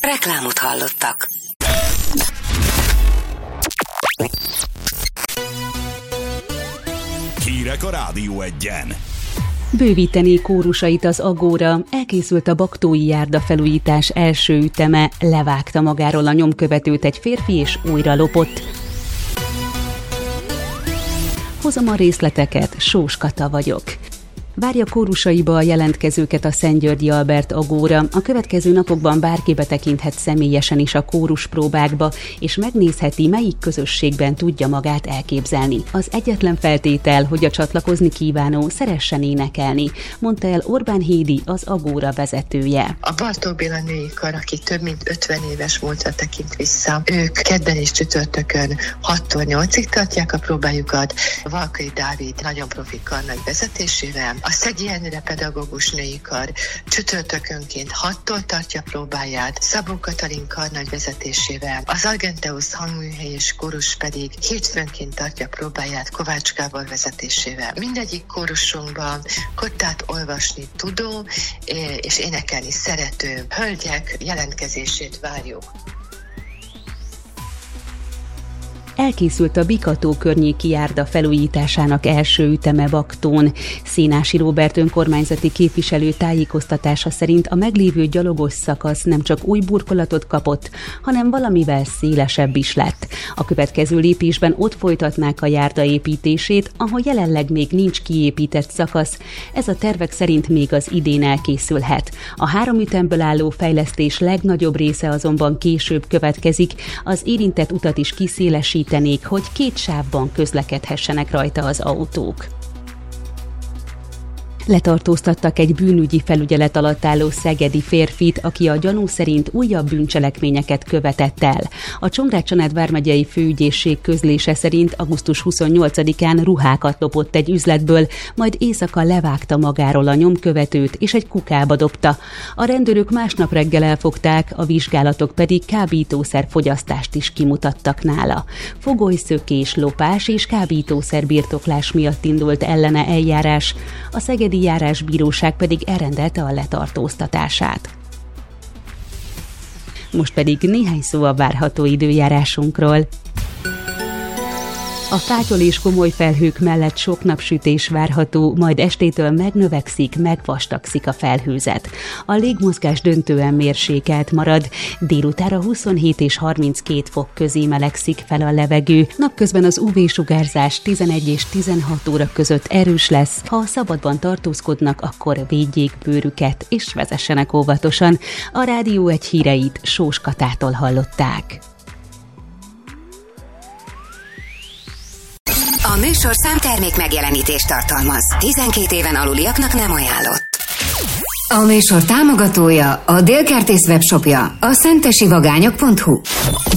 Reklámot hallottak. Hírek a Rádió Egyen. Bővíteni kórusait az Agóra, elkészült a Baktói járda felújítás első üteme, levágta magáról a nyomkövetőt egy férfi és újra lopott. Hozom a részleteket, Sós Kata vagyok. Várja kórusaiba a jelentkezőket a Szentgyörgyi Albert Agóra. A következő napokban bárki betekinthet személyesen is a kóruspróbákba, és megnézheti, melyik közösségben tudja magát elképzelni. Az egyetlen feltétel, hogy a csatlakozni kívánó szeressen énekelni, mondta el Orbán Hédi, az Agóra vezetője. A Bartók Béla női kar, aki több mint 50 éves múltra tekint vissza, ők kedden és csütörtökön 6-tól 8-ig tartják a próbájukat. Valkai Dávid nagyon profi karnagy vezetésével. A Szegyi Jenőre pedagógus női kar csütörtökönként 6-tól tartja próbáját, Szabó Katalin karnagy vezetésével, az Argenteus hangműhely és kórus pedig hétfőnként tartja próbáját Kovács Gábor vezetésével. Mindegyik kórusunkban kottát olvasni tudó és énekelni szerető hölgyek jelentkezését várjuk. Elkészült a Bikató környéki járda felújításának első üteme Baktón. Szénási Róbert önkormányzati képviselő tájékoztatása szerint a meglévő gyalogos szakasz nem csak új burkolatot kapott, hanem valamivel szélesebb is lett. A következő lépésben ott folytatnák a járda építését, ahol jelenleg még nincs kiépített szakasz. Ez a tervek szerint még az idén elkészülhet. A 3 ütemből álló fejlesztés legnagyobb része azonban később következik, az érintett utat is kiszélesítenék, hogy 2 sávban közlekedhessenek rajta az autók. Letartóztattak egy bűnügyi felügyelet alatt álló szegedi férfit, aki a gyanú szerint újabb bűncselekményeket követett el. A Csongrád-Csanád vármegyei főügyészség közlése szerint augusztus 28-án ruhákat lopott egy üzletből, majd éjszaka levágta magáról a nyomkövetőt és egy kukába dobta. A rendőrök másnap reggel elfogták, a vizsgálatok pedig kábítószer fogyasztást is kimutattak nála. Fogolyszökés, lopás és kábítószer birtoklás miatt indult ellene eljárás. A szegedi járásbíróság pedig elrendelte a letartóztatását. Most pedig néhány szó a várható időjárásunkról. A fátyol és komoly felhők mellett sok napsütés várható, majd estétől megnövekszik, megvastagszik a felhőzet. A légmozgás döntően mérsékelt marad, délutánra 27 és 32 fok közé melegszik fel a levegő. Napközben az UV-sugárzás 11 és 16 óra között erős lesz. Ha szabadban tartózkodnak, akkor védjék bőrüket és vezessenek óvatosan. A Rádió Egy híreit Sós Katától hallották. A műsorszám termék megjelenítést tartalmaz. 12 éven aluliaknak nem ajánlott. A műsor támogatója, a Dél Kertész webshopja, a szentesivagányok.hu.